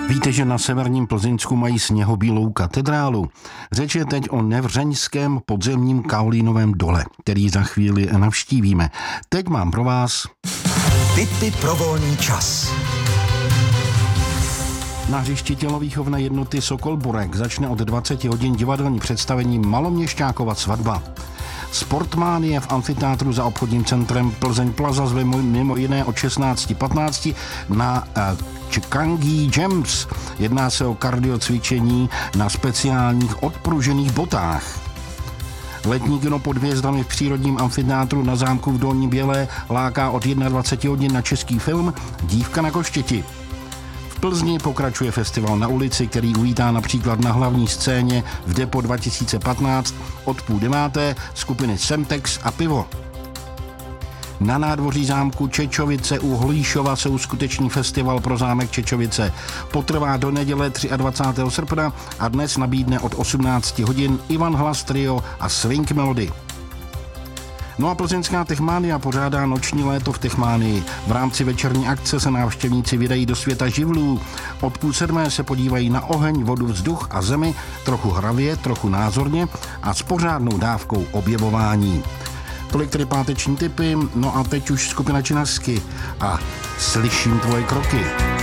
Víte, že na severním Plzeňsku mají sněhobílou katedrálu? Řeč je teď o Nevřeňském podzemním kaolínovém dole, který za chvíli navštívíme. Teď mám pro vás Tipy pro volný čas. Na hřišti tělovýchovné jednoty Sokol Burek začne od 20 hodin divadelní představení Maloměšťákova svatba. Sportmánie v amfiteátru za obchodním centrem Plzeň Plaza zve mimo jiné od 16:15 na Chicangi Jams. Jedná se o kardiocvičení na speciálních odpružených botách. Letní kino Pod hvězdami v přírodním amfiteátru na zámku v Dolní Bělé láká od 21 hodin na český film Dívka na koštěti. V Plzni pokračuje festival na ulici, který uvítá například na hlavní scéně v Depo 2015 od 8:30 skupiny Semtex a Pivo. Na nádvoří zámku Čečovice u Hlíšova se uskuteční festival pro zámek Čečovice. Potrvá do neděle 23. srpna a dnes nabídne od 18 hodin Ivan Hlas Trio a Swing Melody. No a plzeňská Techmania pořádá noční léto v Techmánii. V rámci večerní akce se návštěvníci vydají do světa živlů. Od 6:30 se podívají na oheň, vodu, vzduch a zemi, trochu hravě, trochu názorně a s pořádnou dávkou objevování. Tolik tedy páteční tipy, no a teď už skupina Činasky a Slyším tvoje kroky.